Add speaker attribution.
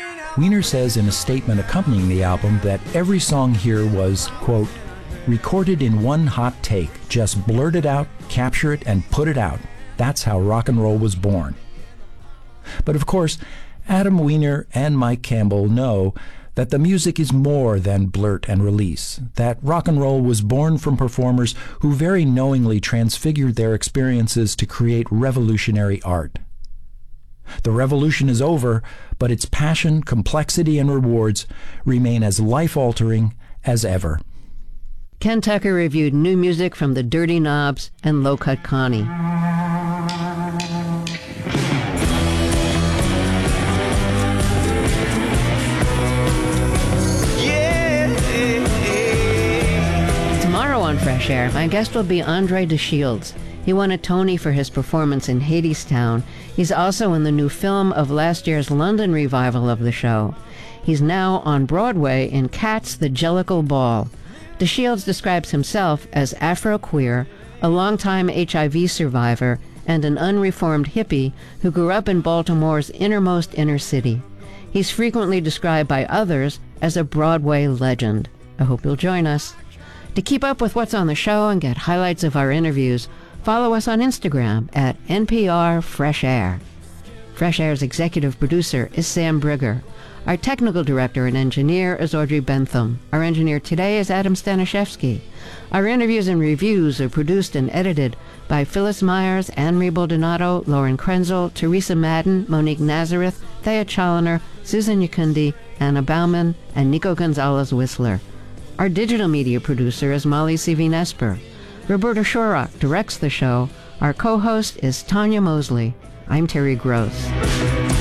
Speaker 1: Weiner says in a statement accompanying the album that every song here was, quote, recorded in one hot take, just blurt it out, capture it, and put it out. That's how rock and roll was born. But of course, Adam Weiner and Mike Campbell know that the music is more than blurt and release, that rock and roll was born from performers who very knowingly transfigured their experiences to create revolutionary art. The revolution is over, but its passion, complexity, and rewards remain as life-altering as ever.
Speaker 2: Ken Tucker reviewed new music from the Dirty Knobs and Low Cut Connie. Tomorrow on Fresh Air, my guest will be Andre de Shields. He won a Tony for his performance in Hadestown. He's also in the new film of last year's London revival of the show. He's now on Broadway in Cats the Jellicle Ball. De Shields describes himself as Afro-queer, a longtime HIV survivor, and an unreformed hippie who grew up in Baltimore's innermost inner city. He's frequently described by others as a Broadway legend. I hope you'll join us. To keep up with what's on the show and get highlights of our interviews, follow us on Instagram at NPR Fresh Air. Fresh Air's executive producer is Sam Brigger. Our technical director and engineer is Audrey Bentham. Our engineer today is Adam Stanishevsky. Our interviews and reviews are produced and edited by Phyllis Myers, Anne-Marie Baldonado, Lauren Krenzel, Teresa Madden, Monique Nazareth, Thea Challoner, Susan Yakundi, Anna Bauman, and Nico Gonzalez-Whistler. Our digital media producer is Molly Sivinesper. Roberta Shorrock directs the show. Our co-host is Tanya Mosley. I'm Terry Gross.